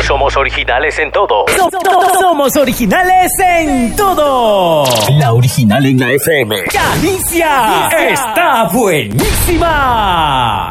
somos originales en todo. Somos originales en todo. La original en la FM. ¡Galicia! ¡Está buenísima!